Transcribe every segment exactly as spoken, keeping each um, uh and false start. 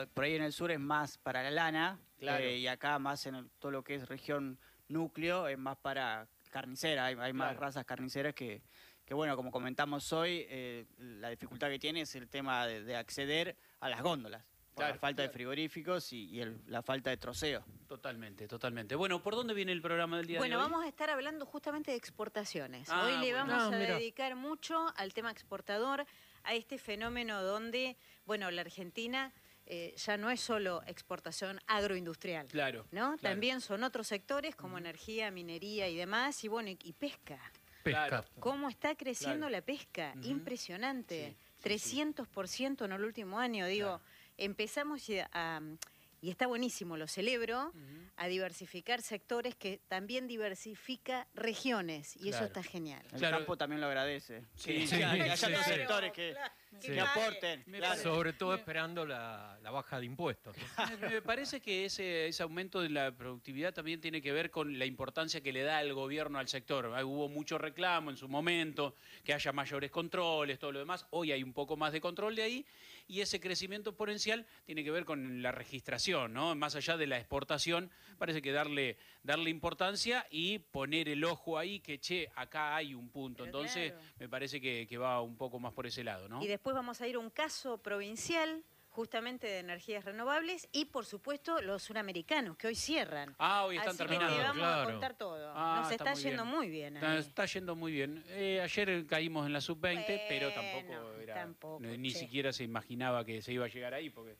bueno, por ahí en el sur es más para la lana, Claro. eh, y acá más en el- todo lo que es región núcleo es más para carnicera, hay, hay más Claro. razas carniceras que, que, bueno, como comentamos hoy, eh, la dificultad que tiene es el tema de, de acceder a las góndolas, por Claro, la falta claro. de frigoríficos y, y el- la falta de troceo. Totalmente, totalmente. Bueno, ¿por dónde viene el programa del día Bueno, de hoy? vamos a estar hablando justamente de exportaciones. Ah, Hoy le bueno. vamos Ah, a mira. dedicar mucho al tema exportador, a este fenómeno donde, bueno, la Argentina eh, ya no es solo exportación agroindustrial. Claro, ¿no? claro. También son otros sectores como energía, minería y demás, y bueno, y, y pesca. Pesca. Claro. ¿Cómo está creciendo Claro. la pesca? Ujú. Impresionante. Sí, sí, trescientos por ciento en el último año. Digo, Claro. empezamos y, a, y está buenísimo, lo celebro, Ujú. a diversificar sectores que también diversifica regiones. Y eso Claro. está genial. El Claro. campo también lo agradece. Sí, que, sí, que haya sí, otros sí. sectores que, Sí. que aporten. Me claro. parece- Sobre todo esperando la, la baja de impuestos, ¿no? Me me parece que ese, ese aumento de la productividad también tiene que ver con la importancia que le da el gobierno al sector. Ah, Hubo mucho reclamo en su momento, que haya mayores controles, todo lo demás. Hoy hay un poco más de control de ahí y ese crecimiento exponencial tiene que ver con la registración, ¿no? Más allá de la exportación, parece que darle, darle importancia y poner el ojo ahí que, che, acá hay un punto. Pero Entonces, claro. me parece que, que va un poco más por ese lado, ¿no? Y después vamos a ir a un caso provincial justamente de energías renovables y, por supuesto, los suramericanos, que hoy cierran. Ah, hoy están Así que terminando. te vamos Claro. a contar todo. Ah, Nos está, muy yendo bien. muy bien. Está, ahí. está yendo muy bien. Eh, ayer caímos en la sub veinte, pero tampoco Bueno, era. tampoco, ni ni che. siquiera se imaginaba que se iba a llegar ahí, porque.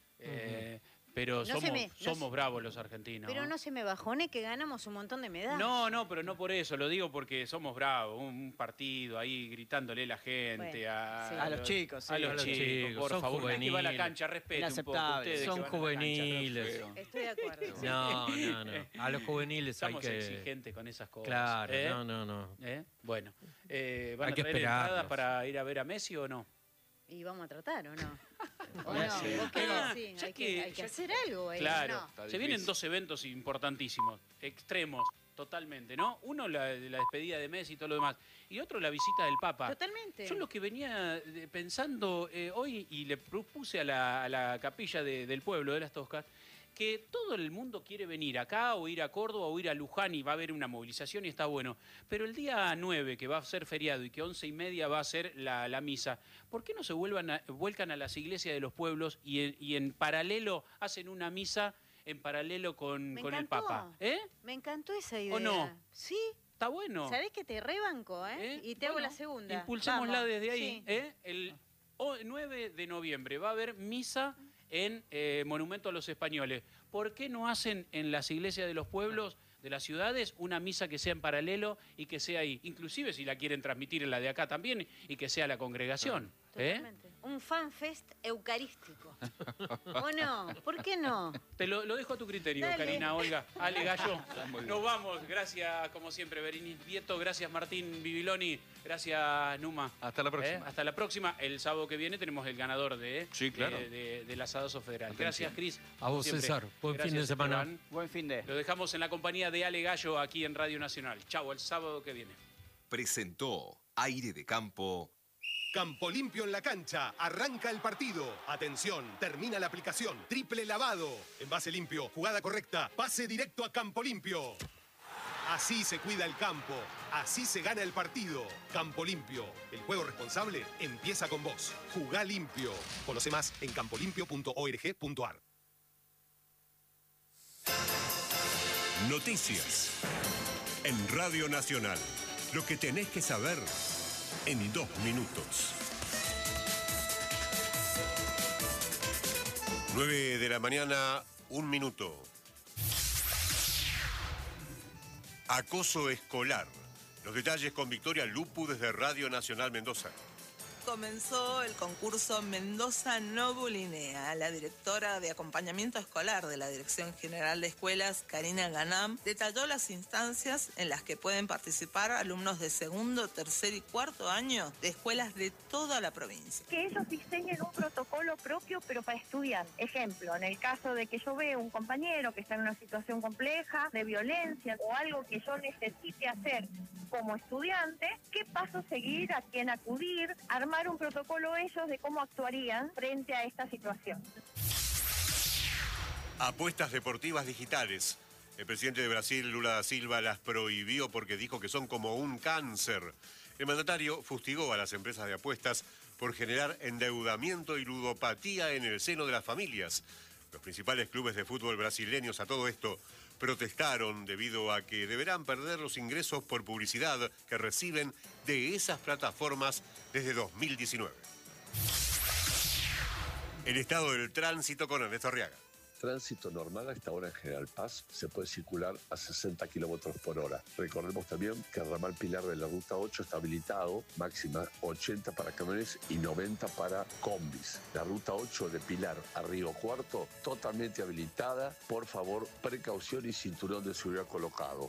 eh, Pero No se somos, me- no somos se- bravos los argentinos. Pero no se me bajone que ganamos un montón de medallas. No, no, pero no por eso, lo digo porque somos bravos, un, un partido ahí gritándole a la gente, Bueno, a, sí. A los chicos, sí. a los A los chicos, chicos, por son favor, usted que va a la juveniles. cancha, respete un poco, Inaceptable. ustedes Son que van a la cancha, juveniles. re feo. Estoy de acuerdo. No, no, no. A los juveniles hay Somos que... exigentes con esas cosas. Claro, ¿eh? no, no, no. ¿Eh? Bueno, eh, ¿van Hay a que traer entradas esperarlos. para ir a ver a Messi o no? Y vamos a tratar, ¿o no? ¿O Ya no? sé. ¿Vos qué Ah, decís? ya Hay que, que- hay que ya- hacer algo ahí, Claro, ¿no? Está se difícil. vienen dos eventos importantísimos, extremos, totalmente, ¿no? Uno, la, la despedida de Messi y todo lo demás, y otro, la visita del Papa. Totalmente. Yo lo que venía eh, pensando eh, hoy, y le propuse a la, a la capilla de- del pueblo de Las Toscas, que todo el mundo quiere venir acá o ir a Córdoba o ir a Luján y va a haber una movilización y está bueno. Pero el día nueve, que va a ser feriado y que once y media va a ser la, la misa, ¿por qué no se vuelvan a- vuelcan a las iglesias de los pueblos y en, y en paralelo hacen una misa en paralelo con, Me con el encantó. Papa? ¿Eh? Me encantó esa idea. ¿O no? Sí. Está bueno. ¿Sabés que te rebanco, eh? ¿Eh? Y te hago Bueno, la segunda. Impulsémosla Vamos. desde ahí. Sí. ¿eh? El o- nueve de noviembre va a haber misa en eh, Monumento a los Españoles. ¿Por qué no hacen en las iglesias de los pueblos, de las ciudades, una misa que sea en paralelo y que sea ahí? Inclusive si la quieren transmitir en la de acá también y que sea la congregación. ¿eh? Totalmente. Un fanfest eucarístico. ¿O no? ¿Por qué no? Te lo, lo dejo a tu criterio, Dale. Karina, Olga, Ale Gallo. muy bien. Nos vamos, gracias como siempre, Berenice Vieto, gracias Martín Bibiloni, gracias Numa. Hasta la próxima. ¿Eh? Hasta la próxima. El sábado que viene tenemos el ganador de, Sí, claro. de, de- del asadazo federal. Atención. Gracias, Cris. A vos, Siempre. César. Buen fin de Gracias, semana. Esteban. Buen fin de. Lo dejamos en la compañía de Ale Gallo aquí en Radio Nacional. Chau, el sábado que viene. Presentó Aire de Campo. Campo Limpio en la cancha. Arranca el partido. Atención, termina la aplicación. Triple lavado. Envase limpio, jugada correcta. Pase directo a Campo Limpio. Así se cuida el campo. Así se gana el partido. Campo Limpio. El juego responsable empieza con vos. Jugá limpio. Conoce más en campolimpio punto org punto ar. Noticias. En Radio Nacional. Lo que tenés que saber en dos minutos. Nueve de la mañana, un minuto. Acoso escolar. Los detalles con Victoria Lupu desde Radio Nacional Mendoza. Comenzó el concurso Mendoza No Bulinea. La directora de acompañamiento escolar de la Dirección General de Escuelas, Karina Ganam, detalló las instancias en las que pueden participar alumnos de segundo, tercer y cuarto año de escuelas de toda la provincia. Que ellos diseñen un protocolo propio, pero para estudiantes. Ejemplo, en el caso de que yo vea un compañero que está en una situación compleja, de violencia o algo que yo necesite hacer como estudiante, ¿qué paso seguir? ¿A quién acudir? Armar un protocolo ellos de cómo actuarían frente a esta situación. Apuestas deportivas digitales. El presidente de Brasil, Lula da Silva, las prohibió porque dijo que son como un cáncer. El mandatario fustigó a las empresas de apuestas por generar endeudamiento y ludopatía en el seno de las familias. Los principales clubes de fútbol brasileños a todo esto protestaron debido a que deberán perder los ingresos por publicidad que reciben de esas plataformas desde dos mil diecinueve. El estado del tránsito con Ernesto Arriaga. Tránsito normal a esta hora en General Paz, se puede circular a sesenta kilómetros por hora. Recordemos también que el ramal Pilar de la Ruta ocho está habilitado, máxima ochenta para camiones y noventa para combis. La Ruta ocho de Pilar a Río Cuarto, totalmente habilitada. Por favor, precaución y cinturón de seguridad colocado.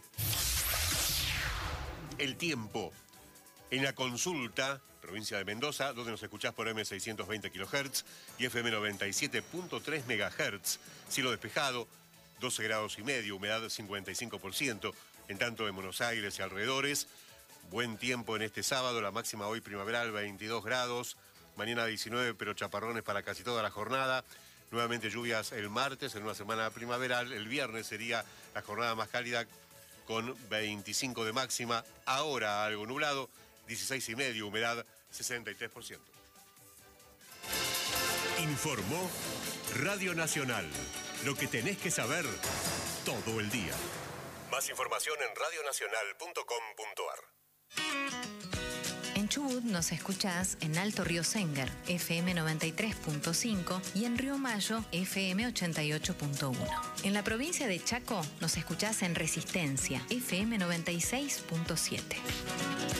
El tiempo. En la consulta, provincia de Mendoza, donde nos escuchás por eme seiscientos veinte kilohertz y efe eme noventa y siete punto tres megahertz. Cielo despejado, doce grados y medio, humedad cincuenta y cinco por ciento. En tanto en Buenos Aires y alrededores, buen tiempo en este sábado, la máxima hoy primaveral veintidós grados, mañana diecinueve, pero chaparrones para casi toda la jornada. Nuevamente lluvias el martes en una semana primaveral. El viernes sería la jornada más cálida con veinticinco de máxima. Ahora algo nublado, dieciséis y medio, humedad sesenta y tres por ciento. Informó Radio Nacional. Lo que tenés que saber todo el día. Más información en radio nacional punto com punto ar. En Chubut nos escuchás en Alto Río Senguer, efe eme noventa y tres punto cinco y en Río Mayo, efe eme ochenta y ocho punto uno. En la provincia de Chaco nos escuchás en Resistencia, efe eme noventa y seis punto siete.